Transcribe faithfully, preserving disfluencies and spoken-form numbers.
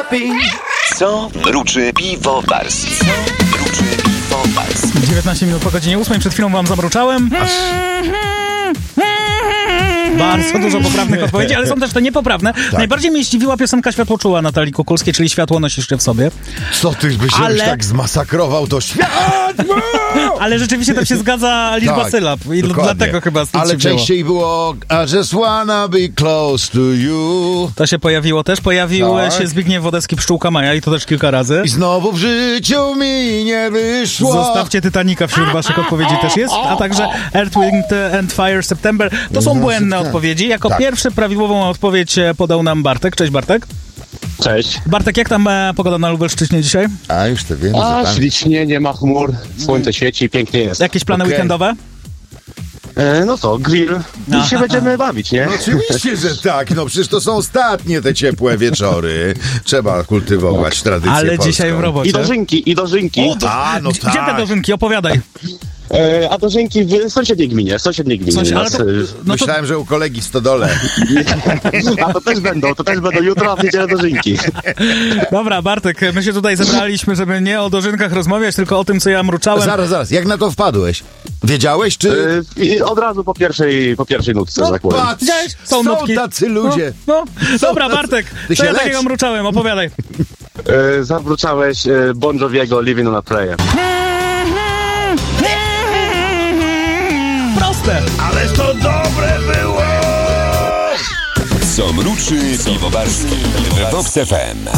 Co mruczy piwowarski? Co mruczy piwowarski? dziewiętnaście minut po godzinie ósmej. Przed chwilą wam zamruczałem. Aż... Bardzo dużo poprawnych odpowiedzi, ale są też te niepoprawne. Tak. Najbardziej mnie zdziwiła piosenka Światłoczuła Natalii Kukulskiej, czyli Światło nosisz ty w sobie. Co ty byś ale... już tak zmasakrował to światło! Ale rzeczywiście tam się zgadza liczba tak, sylab i dokładnie. Dlatego chyba stąd ale się wzięło. częściej było I just wanna be close to you. To się pojawiło też. Pojawił tak. się Zbigniew Wodecki, Pszczółka Maja i to też kilka razy. I znowu w życiu mi nie wyszło. Zostawcie Titanica wśród waszych odpowiedzi też jest, a także Earth, Wind and Fire, September. To są błędne odpowiedzi. Jako tak. pierwszy prawidłową odpowiedź podał nam Bartek. Cześć Bartek. Cześć. Bartek, jak tam e, pogoda na Lubelszczyźnie dzisiaj? A już to wiem. A, tam... ślicznie, nie ma chmur, słońce świeci, pięknie jest. Jakieś plany okay. weekendowe? E, no to, grill. I się będziemy bawić, nie? No oczywiście, że tak. No przecież to są ostatnie te ciepłe wieczory. Trzeba kultywować tradycję Ale polską. dzisiaj w robocie. I dożynki, i dożynki. O, to, a, no Gdzie tak. te dożynki? Opowiadaj. E, a dożynki w sąsiedniej gminie, w sąsiedniej gminie. Coś, nas, to, no Myślałem, to... że u kolegi w stodole. A to też będą, to też będą jutro, a w niedzielę dożynki. Dobra, Bartek, my się tutaj zebraliśmy, żeby nie o dożynkach rozmawiać, tylko o tym, co ja mruczałem. Zaraz, zaraz, jak na to wpadłeś? Wiedziałeś, czy... E, i od razu po pierwszej, po pierwszej nutce, no, tak powiem. Patrz, są, są tacy ludzie. No, no. Dobra, tacy... Bartek, Ty co się ja lecz. takiego mruczałem? Opowiadaj. E, zawrócałeś e, Bon Joviego Living on a Prayer. Proste! Ależ to dobre było! Co mruczy piwowarski w Vox F M.